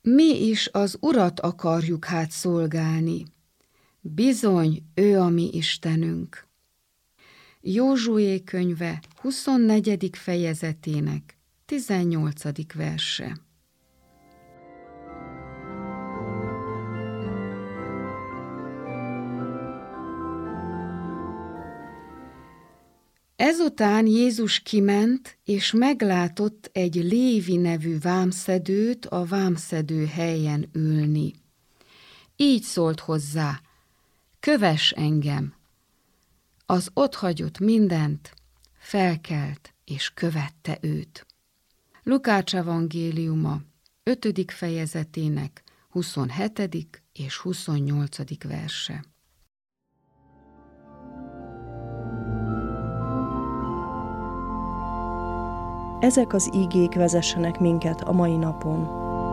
Mi is az Urat akarjuk hát szolgálni. Bizony, ő a mi Istenünk. Józsué könyve 24. fejezetének 18. verse. Ezután Jézus kiment, és meglátott egy Lévi nevű vámszedőt a vámszedő helyen ülni. Így szólt hozzá: kövess engem! Az otthagyott mindent, felkelt és követte őt. Lukács evangéliuma 5. fejezetének 27. és 28. verse. Ezek az ígék vezessenek minket a mai napon.